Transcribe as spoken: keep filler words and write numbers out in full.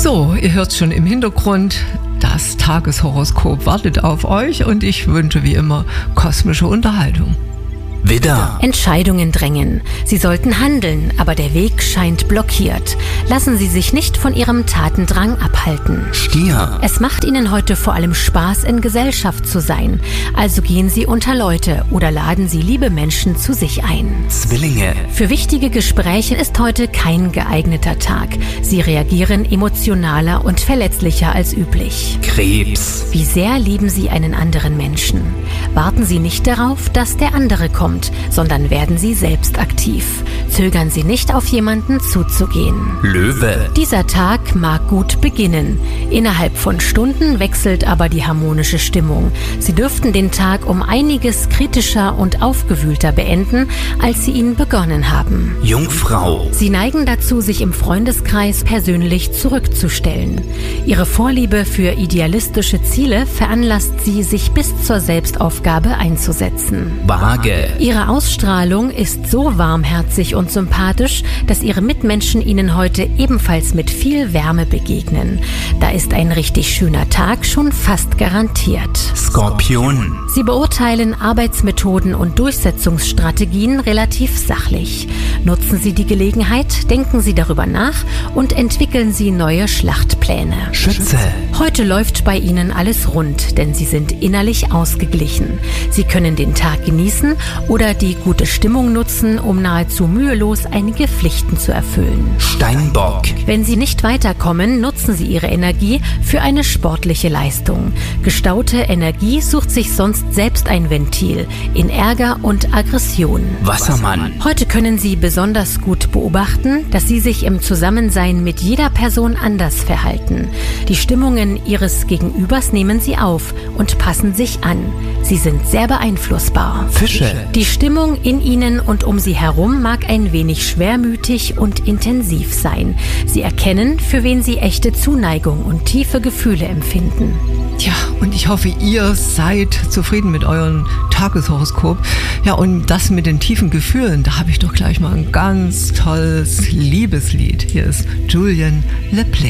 So, ihr hört schon im Hintergrund, das Tageshoroskop wartet auf euch und ich wünsche wie immer kosmische Unterhaltung. Widder. Entscheidungen drängen. Sie sollten handeln, aber der Weg scheint blockiert. Lassen Sie sich nicht von Ihrem Tatendrang abhalten. Stier. Es macht Ihnen heute vor allem Spaß, in Gesellschaft zu sein. Also gehen Sie unter Leute oder laden Sie liebe Menschen zu sich ein. Zwillinge. Für wichtige Gespräche ist heute kein geeigneter Tag. Sie reagieren emotionaler und verletzlicher als üblich. Krebs. Wie sehr lieben Sie einen anderen Menschen? Warten Sie nicht darauf, dass der andere kommt, sondern werden Sie selbst aktiv. Zögern Sie nicht, auf jemanden zuzugehen. Löwe. Dieser Tag mag gut beginnen. Innerhalb von Stunden wechselt aber die harmonische Stimmung. Sie dürften den Tag um einiges kritischer und aufgewühlter beenden, als Sie ihn begonnen haben. Jungfrau. Sie neigen dazu, sich im Freundeskreis persönlich zurückzustellen. Ihre Vorliebe für idealistische Ziele veranlasst Sie, sich bis zur Selbstaufgabe einzusetzen. Waage. Ihre Ausstrahlung ist so warmherzig und sympathisch, dass Ihre Mitmenschen Ihnen heute ebenfalls mit viel Wärme begegnen. Da ist ein richtig schöner Tag schon fast garantiert. Skorpion. Sie beurteilen Arbeitsmethoden und Durchsetzungsstrategien relativ sachlich. Nutzen Sie die Gelegenheit, denken Sie darüber nach und entwickeln Sie neue Schlachtpläne. Schütze. Heute läuft bei Ihnen alles rund, denn Sie sind innerlich ausgeglichen. Sie können den Tag genießen oder die gute Stimmung nutzen, um nahezu mühelos einige Pflichten zu erfüllen. Steinbock. Wenn Sie nicht weiterkommen, nutzen Sie Ihre Energie für eine sportliche Leistung. Gestaute Energie sucht sich sonst selbst ein Ventil in Ärger und Aggression. Wassermann. Heute können Sie besonders gut beobachten, dass Sie sich im Zusammensein mit jeder Person anders verhalten. Die Stimmungen Ihres Gegenübers nehmen Sie auf und passen sich an. Sie sind sehr beeinflussbar. Fische. Die Stimmung in Ihnen und um Sie herum mag ein wenig schwermütig und intensiv sein. Sie erkennen, für wen Sie echte Zuneigung und tiefe Gefühle empfinden. Tja, und ich hoffe, ihr seid zufrieden mit eurem Tageshoroskop. Ja, und das mit den tiefen Gefühlen, da habe ich doch gleich mal ein ganz tolles Liebeslied. Hier ist Julien Lepre.